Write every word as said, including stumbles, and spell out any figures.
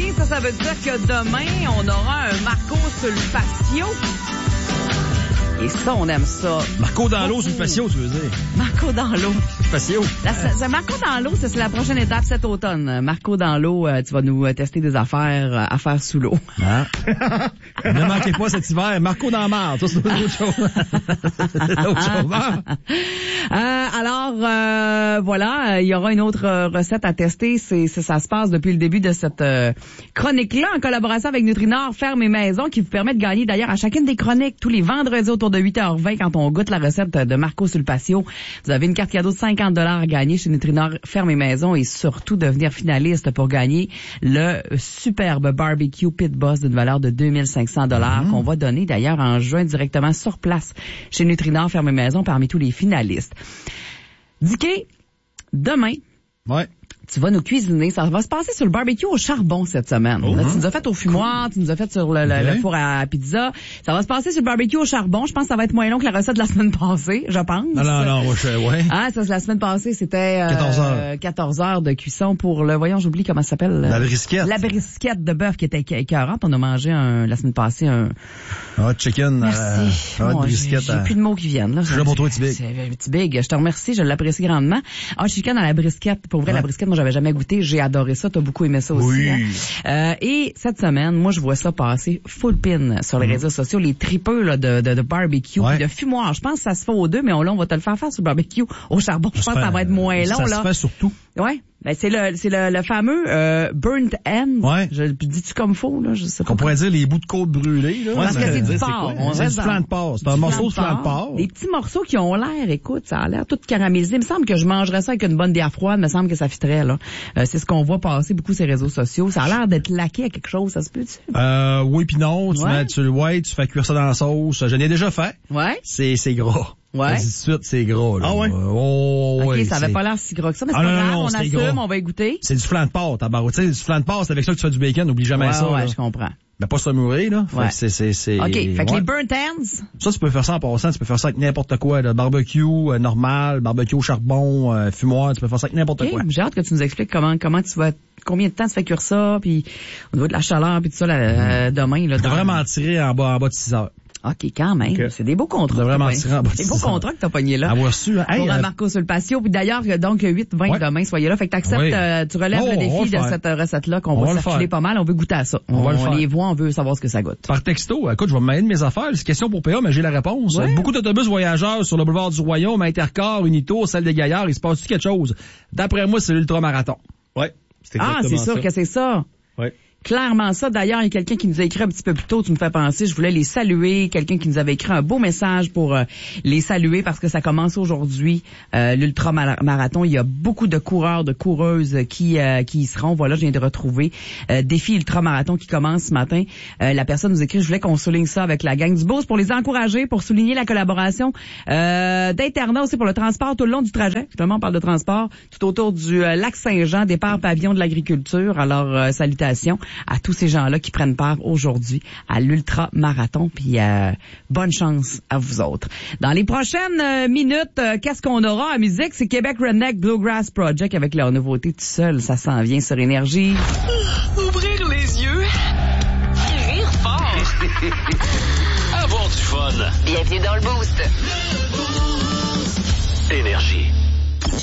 ça, ça veut dire que demain, on aura un Marco Sulpatio. Et ça, on aime ça. Marco dans l'eau, Sulpatio, tu veux dire? Marco dans l'eau. Sulpatio. La, c'est Marco dans l'eau, c'est la prochaine étape cet automne. Marco dans l'eau, euh, tu vas nous euh, tester des affaires, euh, affaires sous l'eau. Ah. Ne manquez pas cet hiver. Marco dans la marde, ça c'est autre chose. Autre chose. Hein? Euh, alors, euh, voilà, il y aura une autre euh, recette à tester. C'est, c'est, ça se passe depuis le début de cette euh, chronique-là, en collaboration avec Nutrinor, Ferme et Maison, qui vous permet de gagner d'ailleurs à chacune des chroniques, tous les vendredis autour de huit heures vingt, quand on goûte la recette de Marco Sulpatio. Vous avez une carte cadeau de cinquante dollars à gagner chez Nutrinor, Ferme et Maison, et surtout devenir finaliste pour gagner le superbe barbecue Pit Boss d'une valeur de deux mille cinq cents dollars mmh. qu'on va donner d'ailleurs en juin directement sur place chez Nutrinor, Ferme et Maison parmi tous les finalistes. Dicky, demain, ouais. tu vas nous cuisiner. Ça va se passer sur le barbecue au charbon cette semaine. Oh, là, hein? Tu nous as fait au fumoir, cool. Tu nous as fait sur le, le, okay. le four à pizza. Ça va se passer sur le barbecue au charbon. Je pense que ça va être moins long que la recette de la semaine passée, je pense. Non, non, non, ouais. ouais. Ah, ça, la semaine passée, c'était euh, quatorze heures. quatorze heures de cuisson pour le, voyons, j'oublie comment ça s'appelle. La brisquette. La brisquette de bœuf qui était écœurante. On a mangé un, la semaine passée un... Hot chicken. Merci. Euh, bon, hot brisquette. J'ai, j'ai plus de mots qui viennent, là. Je suis là pour toi, Tibig. Tibig, je te remercie, je l'apprécie grandement. Hot chicken à la brisquette. Pour vrai, ouais. La brisquette, moi, j'avais jamais goûté. J'ai adoré ça. T'as beaucoup aimé ça aussi. Oui. Hein? Euh, et cette semaine, moi, je vois ça passer full pin sur les mmh. réseaux sociaux, les tripeux là, de, de, de barbecue, ouais. de fumoir. Je pense que ça se fait aux deux, mais on, là, on va te le faire faire sur le barbecue au charbon. Je pense que ça va être moins long. Ça là. se fait surtout. Ouais. Ben, c'est le, c'est le, le fameux, euh, burnt end. Ouais. Je, dis-tu comme faux, là? Je sais pas. On pourrait dire les bouts de côte brûlés, là. Ouais, parce que c'est du porc. C'est du flan de porc. C'est un morceau de flan de porc. Des petits morceaux qui ont l'air, écoute, ça a l'air tout caramélisé. Il me semble que je mangerais ça avec une bonne bière froide. Il me semble que ça fitterait, là. Euh, c'est ce qu'on voit passer beaucoup sur les réseaux sociaux. Ça a l'air d'être laqué à quelque chose, ça se peut-tu? Euh, oui pis non. Tu ouais. mets, tu, ouais, tu fais cuire ça dans la sauce. Je l'ai déjà fait. Ouais. C'est, c'est gras. Ouais. Tout de suite, c'est gras, là. Ah ouais? Oh, ok, ouais, ça avait c'est... pas l'air si gras que ça, mais c'est ah, pas non, grave, non, non, on assume, gras. on va y goûter. C'est du flan de porc, tabarouette. Tu sais, du flan de porc, c'est avec ça que tu fais du bacon, n'oublie jamais ouais, ça. Ouais, là. je comprends. Ben, pas se mourir, là. Ouais. Fait que c'est, c'est, c'est... OK. Fait que ouais. les burnt ends. Ça, tu peux faire ça en passant. Tu peux faire ça avec n'importe quoi, là. Barbecue, euh, normal, barbecue au charbon, euh, fumoir. Tu peux faire ça avec n'importe okay. quoi. J'ai hâte que tu nous expliques comment, comment tu vas, combien de temps tu fais cuire ça, puis au niveau de la chaleur, puis tout ça, là, euh, demain, là. Tu dans... devrais m'en tirer en bas, en bas de six heures. OK, quand même. Okay. C'est des beaux contrats. Tu devrais m'en tirer en bas de C'est six des beaux contrats que t'as pogné là. Avoir su, hein. Pour hey, euh, euh... Marco Sulpatio. Puis d'ailleurs, donc, huit vingt ouais. demain, soyez là. Fait que t'acceptes, oui. euh, tu relèves oh, le défi de le cette recette-là qu'on on va va circuler pas mal. On veut goûter à ça. On, on, va le on les voit, on veut savoir ce que ça goûte. Par texto, écoute, je vais me mêler de mes affaires. C'est question pour P A, mais j'ai la réponse. Ouais. Beaucoup d'autobus voyageurs sur le boulevard du Royaume, Intercar, Unito, Salle des Gaillards. Il se passe-tu quelque chose? D'après moi, c'est l'ultramarathon. Ouais. C'est ah, c'est sûr ça. que c'est ça. Ouais. Clairement ça. D'ailleurs, il y a quelqu'un qui nous a écrit un petit peu plus tôt, tu me fais penser, je voulais les saluer. Quelqu'un qui nous avait écrit un beau message pour euh, les saluer parce que ça commence aujourd'hui, euh, l'ultramarathon. Il y a beaucoup de coureurs, de coureuses qui euh, qui y seront. Voilà, je viens de retrouver euh, défi ultramarathon qui commence ce matin. Euh, la personne nous écrit, je voulais qu'on souligne ça avec la gang du Beauce pour les encourager, pour souligner la collaboration euh, d'Internet aussi pour le transport tout le long du trajet. Justement, on parle de transport tout autour du euh, lac Saint-Jean, départ pavillon de l'agriculture. Alors, euh, salutations à tous ces gens-là qui prennent part aujourd'hui à l'ultra-marathon. Puis euh, bonne chance à vous autres. Dans les prochaines euh, minutes, euh, qu'est-ce qu'on aura en musique? C'est Québec Redneck Bluegrass Project avec leur nouveauté tout seul. Ça s'en vient sur Énergie. Ouvrir les yeux et rire fort. Avoir du fun. Bienvenue dans le Boost. Énergie.